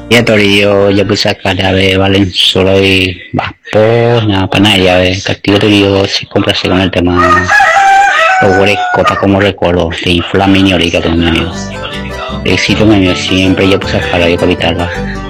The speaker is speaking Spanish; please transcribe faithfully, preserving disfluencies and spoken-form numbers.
Y a Torillo ya puse a cara de Valenzuela y Vaspo, nada, para nada, ya de Castillo Torillo se complace con el tema Ogre Copa como recuerdo, de Flamini Orica con mi amigo. Éxito mi amigo, siempre ya puse a cara de capital.